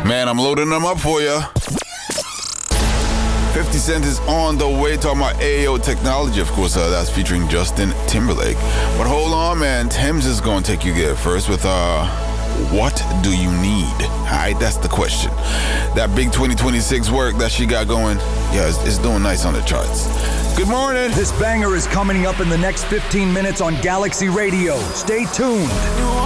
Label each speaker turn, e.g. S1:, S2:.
S1: Man, I'm loading them up for you. 50 Cent is on the way, talking about AO Technology. Of course, that's featuring Justin Timberlake. But hold on, man. Thames is going to take you there first with, what do you need? All right, that's the question. That big 2026 work that she got going, yeah, it's doing nice on the charts. Good morning.
S2: This banger is coming up in the next 15 minutes on Galaxy Radio. Stay tuned.